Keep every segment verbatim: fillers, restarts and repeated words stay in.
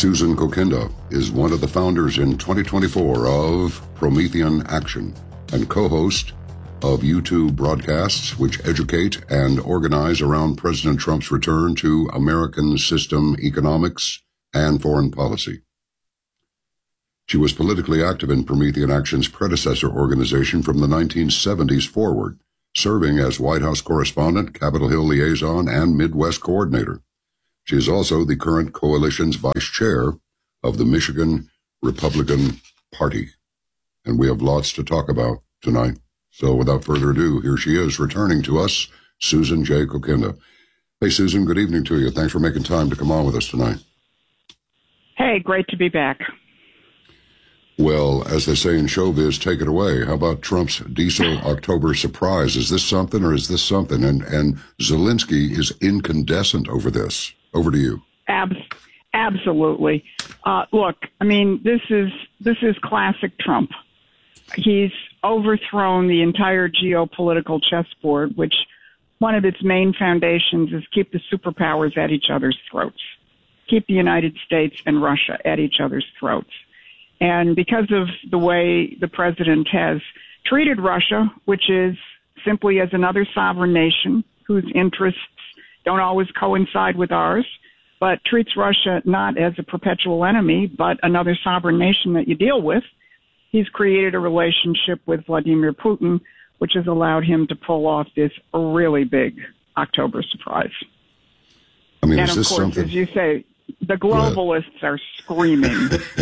Susan Kokinda is one of the founders in twenty twenty-four of Promethean Action and co-host of YouTube broadcasts which educate and organize around President Trump's return to American system economics and foreign policy. She was politically active in Promethean Action's predecessor organization from the nineteen seventies forward, serving as White House correspondent, Capitol Hill liaison, and Midwest coordinator. She is also the current coalition's vice chair of the Michigan Republican Party. And we have lots to talk about tonight. So without further ado, here she is, returning to us, Susan J. Kokinda. Hey, Susan, good evening to you. Thanks for making time to come on with us tonight. Hey, great to be back. Well, as they say in showbiz, take it away. How about Trump's diesel October surprise? Is this something or is this something? And and Zelensky is incandescent over this. Over to you. Abs- absolutely. Uh, look, I mean, this is this is classic Trump. He's overthrown the entire geopolitical chessboard, which one of its main foundations is keep the superpowers at each other's throats, keep the United States and Russia at each other's throats. And because of the way the president has treated Russia, which is simply as another sovereign nation whose interests don't always coincide with ours, but treats Russia not as a perpetual enemy, but another sovereign nation that you deal with, he's created a relationship with Vladimir Putin, which has allowed him to pull off this really big October surprise. I mean, and is of this course, something... as you say, the globalists are screaming.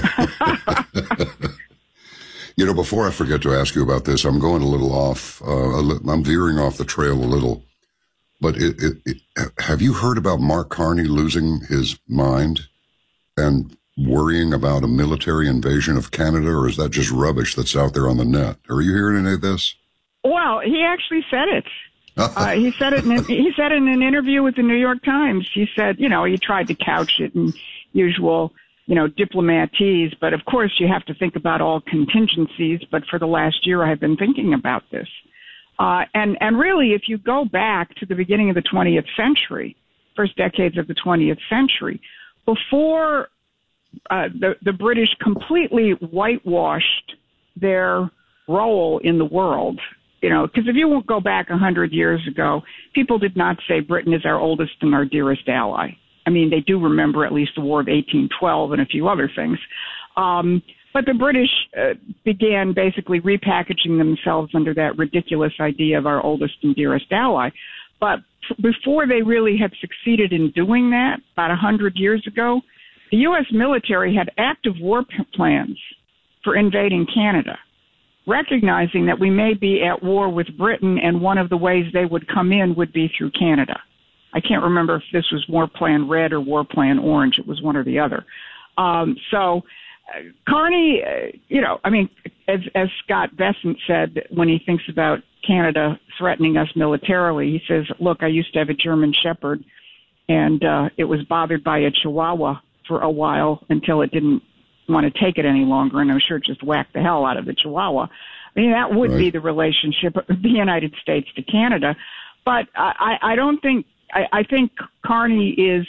You know, before I forget to ask you about this, I'm going a little off. Uh, I'm veering off the trail a little. But it, it, it, have you heard about Mark Carney losing his mind and worrying about a military invasion of Canada, or is that just rubbish that's out there on the net? Are you hearing any of this? Well, he actually said it. Uh, he said it. In, he said in an interview with the New York Times. He said, you know, he tried to couch it in usual, you know, diplomatese, but of course you have to think about all contingencies. But for the last year, I've been thinking about this, uh, and and really, if you go back to the beginning of the twentieth century, first decades of the twentieth century, before uh, the the British completely whitewashed their role in the world. You know, because if you won't go back a hundred years ago, people did not say Britain is our oldest and our dearest ally. I mean, they do remember at least the War of eighteen twelve and a few other things. Um, but the British uh, began basically repackaging themselves under that ridiculous idea of our oldest and dearest ally. But f- before they really had succeeded in doing that, about a hundred years ago, the U S military had active war p- plans for invading Canada, recognizing that we may be at war with Britain, and one of the ways they would come in would be through Canada. I can't remember if this was War Plan Red or War Plan Orange. It was one or the other. Um, so uh, Carney, uh, you know, I mean, as, as Scott Bessent said when he thinks about Canada threatening us militarily, he says, look, I used to have a German Shepherd, and uh, it was bothered by a Chihuahua for a while until it didn't want to take it any longer, and I'm sure just whacked the hell out of the Chihuahua. I mean, that would right. be the relationship of the United States to Canada. But I, I don't think, I, I think Carney is,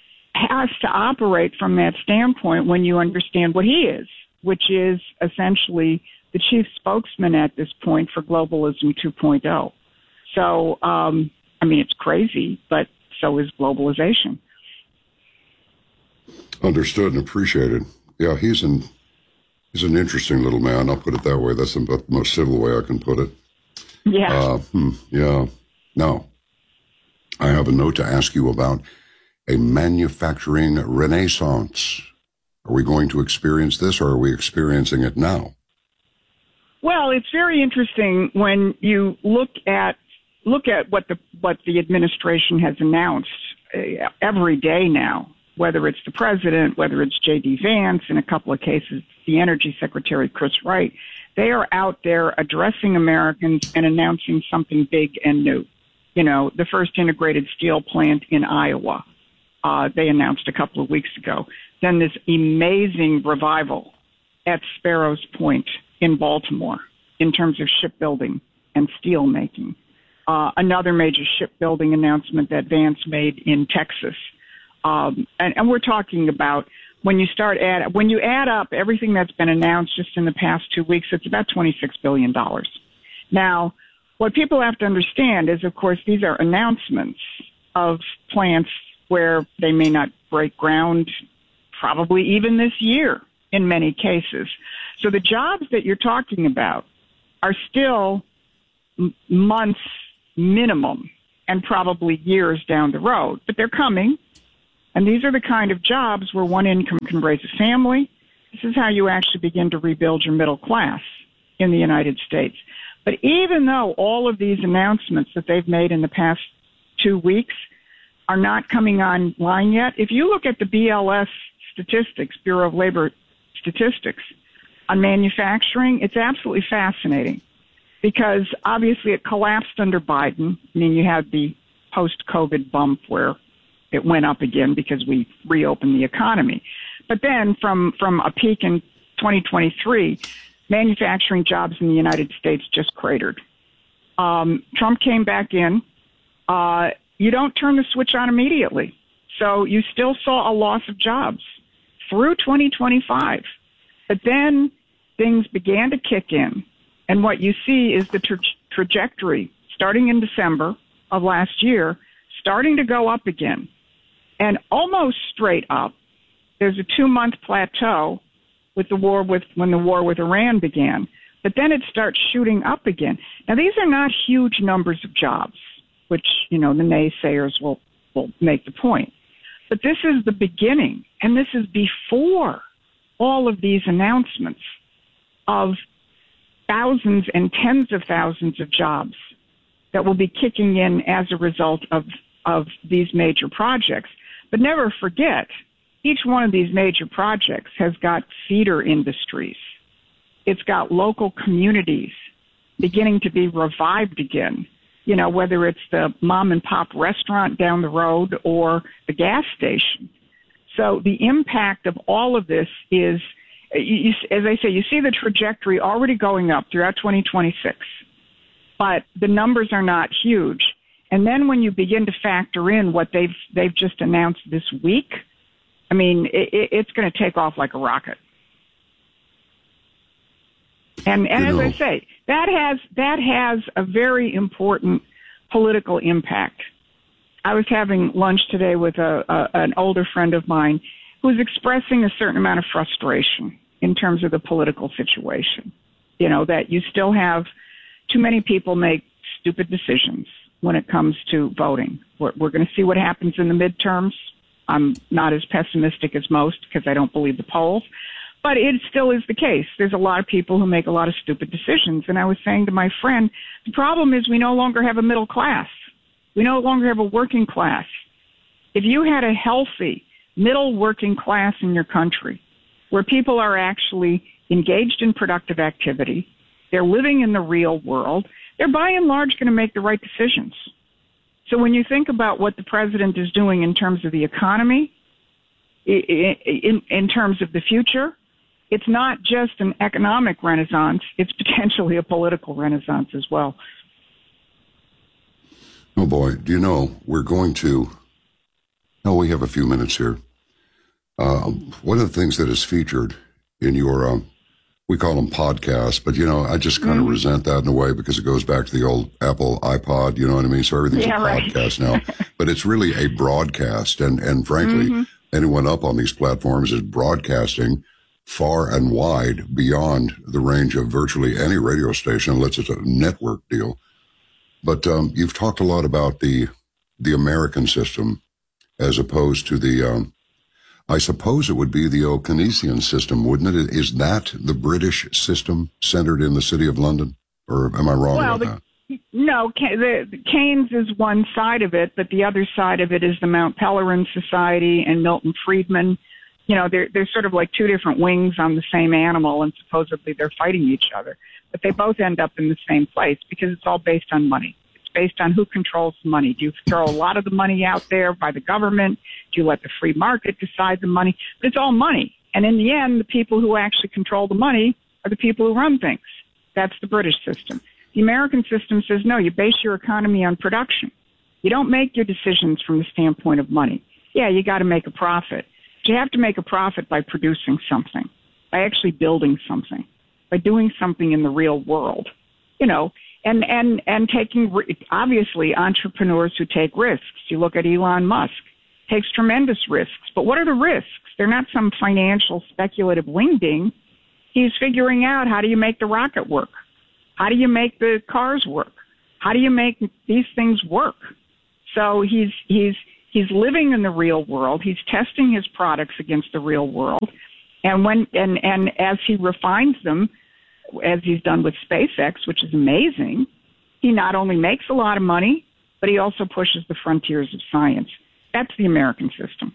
has to operate from that standpoint when you understand what he is, which is essentially the chief spokesman at this point for globalism two point oh. So, um, I mean, it's crazy, but so is globalization. Understood and appreciated. Yeah, he's an he's an interesting little man. I'll put it that way. That's the most civil way I can put it. Yeah. Uh, hmm, yeah. Now, I have a note to ask you about a manufacturing renaissance. Are we going to experience this, or are we experiencing it now? Well, it's very interesting when you look at look at what the what the administration has announced uh, every day now. Whether it's the president, whether it's J D Vance, in a couple of cases, the Energy Secretary, Chris Wright, they are out there addressing Americans and announcing something big and new. You know, the first integrated steel plant in Iowa, uh, they announced a couple of weeks ago. Then this amazing revival at Sparrows Point in Baltimore in terms of shipbuilding and steel making. Uh, another major shipbuilding announcement that Vance made in Texas. Um, and, and we're talking about when you start add, when you add up everything that's been announced just in the past two weeks, it's about twenty-six billion dollars. Now, what people have to understand is, of course, these are announcements of plants where they may not break ground probably even this year in many cases. So the jobs that you're talking about are still m- months minimum and probably years down the road, but they're coming. And these are the kind of jobs where one income can raise a family. This is how you actually begin to rebuild your middle class in the United States. But even though all of these announcements that they've made in the past two weeks are not coming online yet, if you look at the B L S statistics, Bureau of Labor statistics, on manufacturing, it's absolutely fascinating because obviously it collapsed under Biden. I mean, you had the post-COVID bump where it went up again because we reopened the economy. But then from, from a peak in twenty twenty-three, manufacturing jobs in the United States just cratered. Um, Trump came back in. Uh, you don't turn the switch on immediately. So you still saw a loss of jobs through twenty twenty-five. But then things began to kick in. And what you see is the tra- trajectory starting in December of last year, starting to go up again. And almost straight up. There's a two-month plateau with the war with when the war with Iran began, but then it starts shooting up again. Now, these are not huge numbers of jobs, which, you know, the naysayers will, will make the point. But this is the beginning, and this is before all of these announcements of thousands and tens of thousands of jobs that will be kicking in as a result of, of these major projects. But never forget, each one of these major projects has got feeder industries. It's got local communities beginning to be revived again, you know, whether it's the mom and pop restaurant down the road or the gas station. So the impact of all of this is, you, as I say, you see the trajectory already going up throughout twenty twenty-six, but the numbers are not huge. And then when you begin to factor in what they've they've just announced this week, I mean, it, it's going to take off like a rocket. And, and as I say, that has that has a very important political impact. I was having lunch today with a, a an older friend of mine who was expressing a certain amount of frustration in terms of the political situation. You know, that you still have too many people make stupid decisions when it comes to voting. We're, we're going to see what happens in the midterms. I'm not as pessimistic as most because I don't believe the polls, but it still is the case. There's a lot of people who make a lot of stupid decisions. And I was saying to my friend, the problem is we no longer have a middle class. We no longer have a working class. If you had a healthy middle working class in your country where people are actually engaged in productive activity, they're living in the real world, they're by and large going to make the right decisions. So when you think about what the president is doing in terms of the economy, in, in terms of the future, it's not just an economic renaissance, it's potentially a political renaissance as well. Oh boy, do you know, we're going to, oh, we have a few minutes here. Uh, one of the things that is featured in your, um, we call them podcasts, but, you know, I just kind of mm-hmm. resent that in a way because it goes back to the old Apple iPod, you know what I mean? So everything's yeah, a right. podcast now, but it's really a broadcast. And, and frankly, mm-hmm. anyone up on these platforms is broadcasting far and wide beyond the range of virtually any radio station, unless it's a network deal. But um, you've talked a lot about the the American system as opposed to the, um, I suppose it would be the old Keynesian system, wouldn't it? Is that the British system centered in the city of London? Or am I wrong well, about the, that? No, the, the Keynes is one side of it, but the other side of it is the Mount Pelerin Society and Milton Friedman. You know, they're, they're sort of like two different wings on the same animal, and supposedly they're fighting each other. But they both end up in the same place because it's all based on money. It's based on who controls the money. Do you throw a lot of the money out there by the government? Do you let the free market decide the money? But it's all money. And in the end, the people who actually control the money are the people who run things. That's the British system. The American system says, no, you base your economy on production. You don't make your decisions from the standpoint of money. Yeah, you got to make a profit. you have to make a profit by producing something, by actually building something, by doing something in the real world, you know, and, and, and taking, obviously, entrepreneurs who take risks. You look at Elon Musk, takes tremendous risks. But what are the risks? They're not some financial speculative wingding. He's figuring out, how do you make the rocket work? How do you make the cars work? How do you make these things work? So he's, he's, he's living in the real world. He's testing his products against the real world. And when, and, and as he refines them, as he's done with SpaceX, which is amazing, he not only makes a lot of money, but he also pushes the frontiers of science. That's the American system.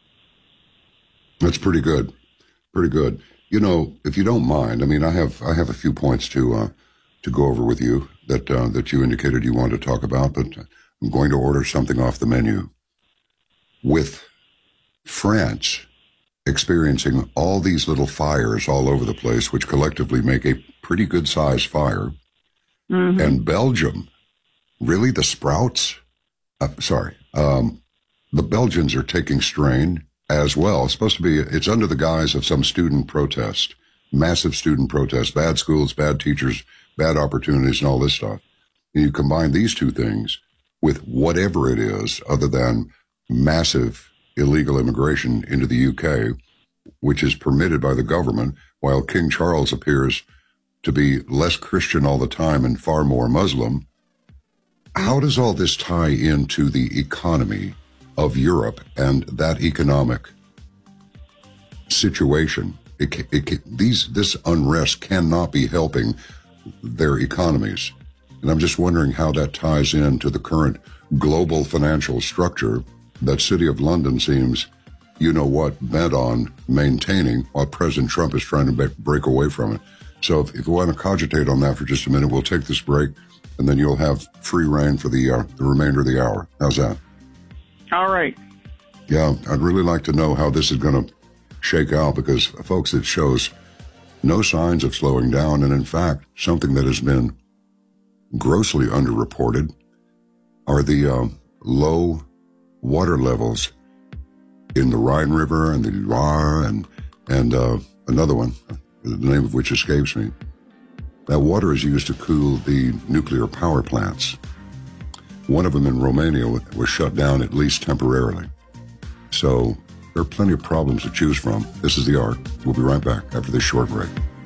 That's pretty good. Pretty good. You know, if you don't mind, I mean, I have I have a few points to uh, to go over with you that uh, that you indicated you wanted to talk about, but I'm going to order something off the menu. With France experiencing all these little fires all over the place, which collectively make a pretty good sized fire, mm-hmm. and Belgium, really the sprouts? Uh, sorry, um, the Belgians are taking strain as well. It's supposed to be, it's under the guise of some student protest, massive student protest, bad schools, bad teachers, bad opportunities, and all this stuff. And you combine these two things with whatever it is other than massive illegal immigration into the U K, which is permitted by the government, while King Charles appears to be less Christian all the time and far more Muslim. How does all this tie into the economy of Europe and that economic situation? It, it, these, this unrest cannot be helping their economies. And I'm just wondering how that ties into the current global financial structure that City of London seems, you know what, bent on maintaining, while President Trump is trying to break away from it. So if, if you want to cogitate on that for just a minute, we'll take this break, and then you'll have free reign for the, uh, the remainder of the hour. How's that? All right. Yeah, I'd really like to know how this is going to shake out, because, folks, it shows no signs of slowing down. And in fact, something that has been grossly underreported are the uh, low water levels in the Rhine River and the Loire and, and uh, another one, the name of which escapes me. That water is used to cool the nuclear power plants. One of them in Romania was shut down, at least temporarily. So there are plenty of problems to choose from. This is The Art. We'll be right back after this short break.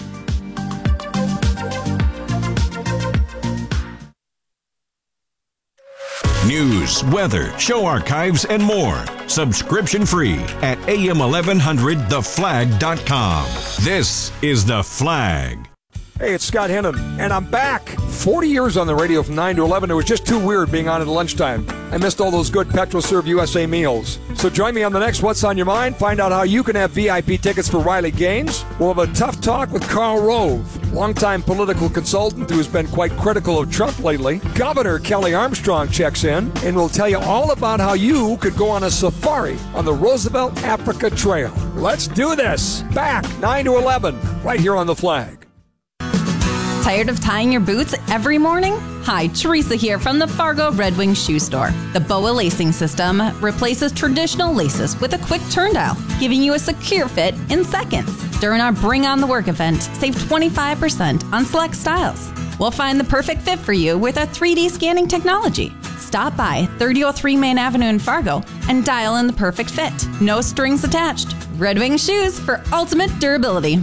News, weather, show archives, and more. Subscription free at A M eleven hundred the flag dot com. This is The Flag. Hey, it's Scott Hennon, and I'm back. forty years on the radio from nine to eleven. It was just too weird being on at lunchtime. I missed all those good PetroServe U S A meals. So join me on the next What's on Your Mind. Find out how you can have V I P tickets for Riley Gaines. We'll have a tough talk with Karl Rove, longtime political consultant who's been quite critical of Trump lately. Governor Kelly Armstrong checks in, and we'll tell you all about how you could go on a safari on the Roosevelt Africa Trail. Let's do this. Back, nine to eleven, right here on The Flag. Tired of tying your boots every morning? Hi, Teresa here from the Fargo Red Wing Shoe Store. The B O A lacing system replaces traditional laces with a quick turn dial, giving you a secure fit in seconds. During our Bring on the Work event, save twenty-five percent on select styles. We'll find the perfect fit for you with our three D scanning technology. Stop by thirty oh three Main Avenue in Fargo and dial in the perfect fit. No strings attached. Red Wing Shoes for ultimate durability.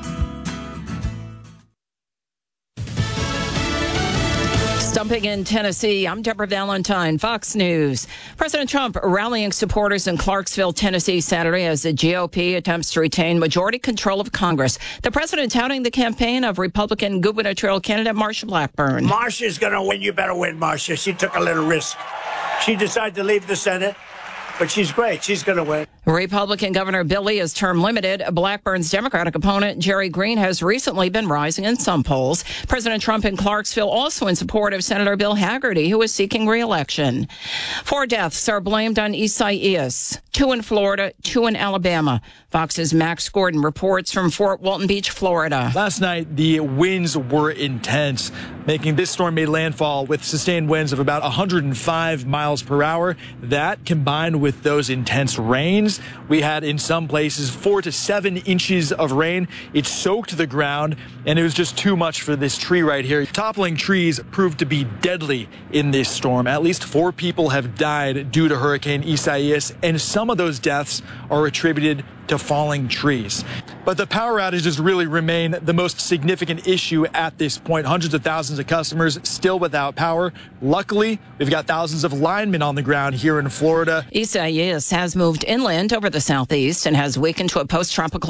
Stumping in Tennessee, I'm Deborah Valentine, Fox News. President Trump rallying supporters in Clarksville, Tennessee Saturday as the G O P attempts to retain majority control of Congress. The president touting the campaign of Republican gubernatorial candidate Marsha Blackburn. Marsha's going to win. You better win, Marsha. She took a little risk. She decided to leave the Senate, but she's great. She's going to win. Republican Governor Bill Lee is term limited. Blackburn's Democratic opponent, Jerry Green, has recently been rising in some polls. President Trump in Clarksville also in support of Senator Bill Hagerty, who is seeking re-election. Four deaths are blamed on Isaias. Two in Florida, two in Alabama. Fox's Max Gordon reports from Fort Walton Beach, Florida. Last night, the winds were intense, making this storm made landfall with sustained winds of about one hundred five miles per hour. That, combined with with those intense rains. We had in some places four to seven inches of rain. It soaked the ground, and it was just too much for this tree right here. Toppling trees proved to be deadly in this storm. At least four people have died due to Hurricane Isaias, and some of those deaths are attributed to falling trees. But the power outages really remain the most significant issue at this point. Hundreds of thousands of customers still without power. Luckily, we've got thousands of linemen on the ground here in Florida. Isaias has moved inland over the southeast and has weakened to a post-tropical